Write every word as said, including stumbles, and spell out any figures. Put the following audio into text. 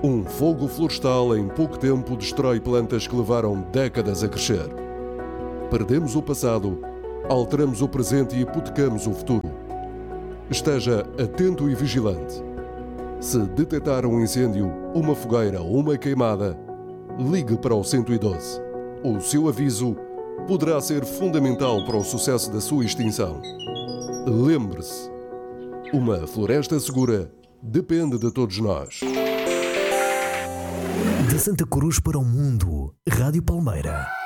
Um fogo florestal em pouco tempo destrói plantas que levaram décadas a crescer. Perdemos o passado, alteramos o presente e hipotecamos o futuro. Esteja atento e vigilante. Se detectar um incêndio, uma fogueira ou uma queimada, ligue para o cento e doze. O seu aviso poderá ser fundamental para o sucesso da sua extinção. Lembre-se, uma floresta segura depende de todos nós. De Santa Cruz para o mundo, Rádio Palmeira.